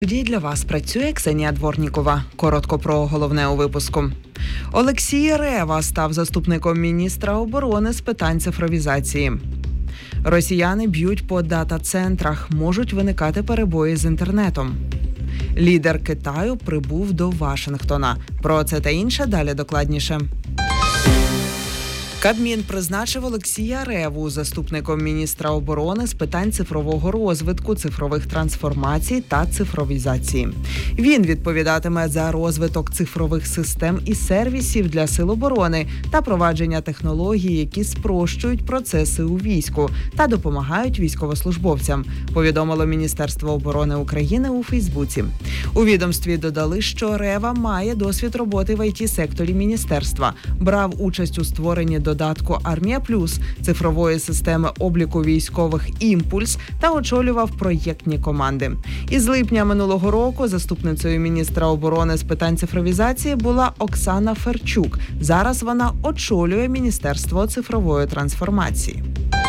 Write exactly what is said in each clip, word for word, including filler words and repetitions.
Тоді для вас працює Ксенія Дворнікова. Коротко про головне у випуску. Олексій Рева став заступником міністра оборони з питань цифровізації. Росіяни б'ють по дата-центрах, можуть виникати перебої з інтернетом. Лідер Китаю прибув до Вашингтона. Про це та інше далі докладніше. Кабмін призначив Олексія Реву заступником міністра оборони з питань цифрового розвитку, цифрових трансформацій та цифровізації. Він відповідатиме за розвиток цифрових систем і сервісів для сил оборони та провадження технологій, які спрощують процеси у війську та допомагають військовослужбовцям, повідомило Міністерство оборони України у Фейсбуці. У відомстві додали, що Рева має досвід роботи в ай ті-секторі міністерства, брав участь у створенні додатку «Армія Плюс», цифрової системи обліку військових «Імпульс» та очолював проєктні команди. Із липня минулого року заступницею міністра оборони з питань цифровізації була Оксана Ферчук. Зараз вона очолює Міністерство цифрової трансформації.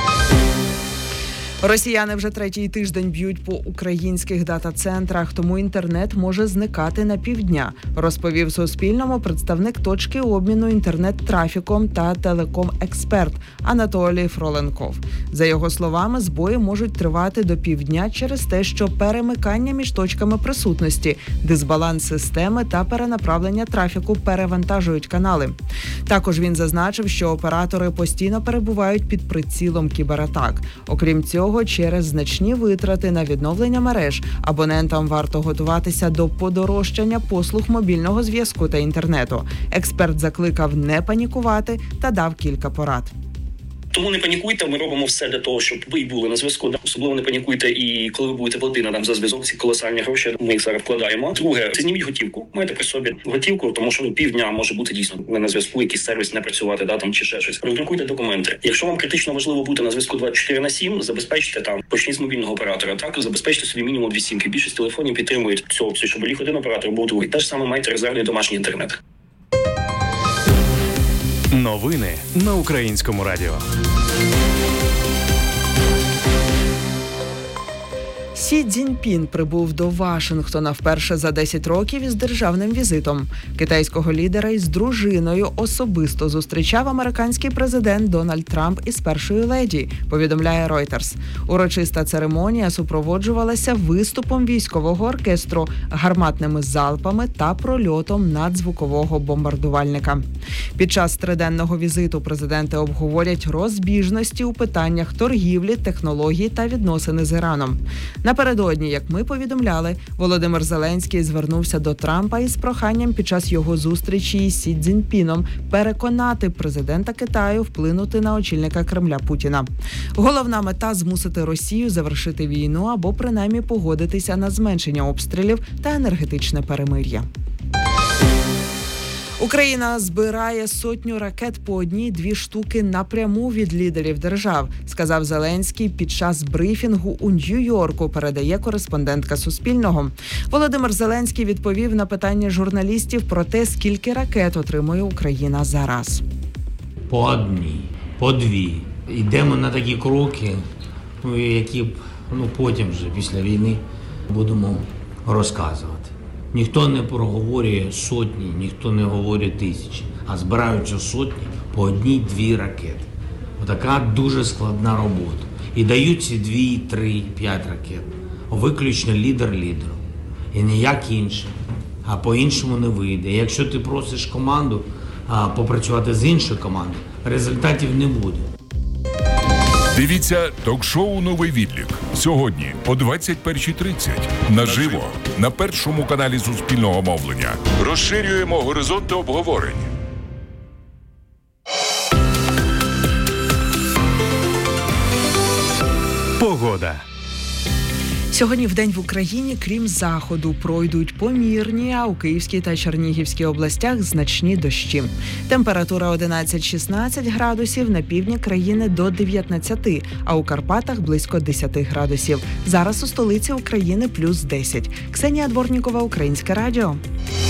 Росіяни вже третій тиждень б'ють по українських дата-центрах, тому інтернет може зникати на півдня, розповів Суспільному представник точки обміну інтернет-трафіком та телеком-експерт Анатолій Фроленков. За його словами, збої можуть тривати до півдня через те, що перемикання між точками присутності, дисбаланс системи та перенаправлення трафіку перевантажують канали. Також він зазначив, що оператори постійно перебувають під прицілом кібератак. Окрім цього, через значні витрати на відновлення мереж абонентам варто готуватися до подорожчання послуг мобільного зв'язку та інтернету. Експерт закликав не панікувати та дав кілька порад. Тому не панікуйте, ми робимо все для того, щоб ви були на зв'язку. Особливо не панікуйте, і коли ви будете платити нам за зв'язок, ці колосальні гроші, ми їх зараз вкладаємо. Друге, це зніміть готівку. Маєте при собі готівку, тому що ну, півдня може бути дійсно ви на зв'язку, якийсь сервіс не працювати, да, там чи ще щось. Роздрукуйте документи. Якщо вам критично важливо бути на зв'язку двадцять чотири на сім, забезпечте там, почніть з мобільного оператора, так, забезпечте собі мінімум дві сімки. Більшість телефонів підтримують цю опцію, щоб ліг один оператор був другий. Те ж саме майте резервний домашній інтернет. Новини на Українському радіо. Сі Цзіньпін прибув до Вашингтона вперше за десять років із державним візитом. Китайського лідера із дружиною особисто зустрічав американський президент Дональд Трамп із першою леді, повідомляє Reuters. Урочиста церемонія супроводжувалася виступом військового оркестру, гарматними залпами та прольотом надзвукового бомбардувальника. Під час триденного візиту президенти обговорять розбіжності у питаннях торгівлі, технологій та відносини з Іраном. Напередодні, як ми повідомляли, Володимир Зеленський звернувся до Трампа із проханням під час його зустрічі із Сі Цзіньпіном переконати президента Китаю вплинути на очільника Кремля Путіна. Головна мета – змусити Росію завершити війну або принаймні погодитися на зменшення обстрілів та енергетичне перемир'я. Україна збирає сотню ракет по одній-дві штуки напряму від лідерів держав, сказав Зеленський під час брифінгу у Нью-Йорку, передає кореспондентка Суспільного. Володимир Зеленський відповів на питання журналістів про те, скільки ракет отримує Україна зараз. По одній, по дві. Йдемо на такі кроки, які ну, потім вже після війни будемо розказувати. Ніхто не проговорює сотні, ніхто не говорить тисячі, а збираються сотні по одній-дві ракети. Отака дуже складна робота. І дають ці дві, три, п'ять ракет. Виключно лідер лідеру. І ніяк інше. А по-іншому не вийде. І якщо ти просиш команду а, попрацювати з іншою командою, результатів не буде. Дивіться ток-шоу «Новий відлік» сьогодні о двадцять перша тридцять. Наживо на першому каналі Суспільного мовлення. Розширюємо горизонти обговорень. Погода. Сьогодні вдень в Україні, крім заходу, пройдуть помірні, а у Київській та Чернігівській областях значні дощі. Температура одинадцять-шістнадцять градусів, на півдні країни до дев'ятнадцяти, а у Карпатах близько десяти градусів. Зараз у столиці України плюс десять. Ксенія Дворнікова, Українське радіо.